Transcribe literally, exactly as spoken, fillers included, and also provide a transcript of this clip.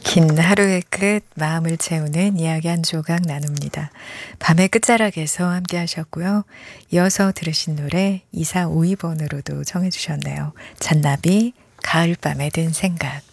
긴 하루의 끝 마음을 채우는 이야기 한 조각 나눕니다. 밤의 끝자락에서 함께 하셨고요. 이어서 들으신 노래 이사오이 번으로도 청해 주셨네요. 잔나비 가을밤에 든 생각.